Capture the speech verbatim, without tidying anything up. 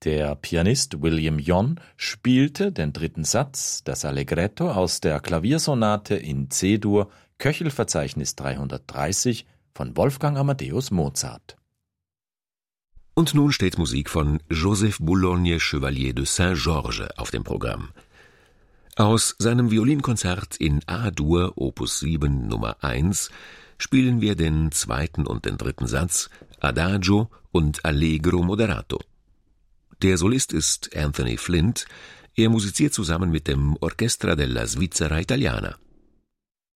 Der Pianist William Yon spielte den dritten Satz, das Allegretto aus der Klaviersonate in C-Dur, Köchelverzeichnis dreihundertdreißig von Wolfgang Amadeus Mozart. Und nun steht Musik von Joseph Boulogne Chevalier de Saint-Georges auf dem Programm. Aus seinem Violinkonzert in A-Dur, Opus sieben, Nummer eins, spielen wir den zweiten und den dritten Satz, Adagio und Allegro moderato. Der Solist ist Anthony Flint, er musiziert zusammen mit dem Orchestra della Svizzera Italiana.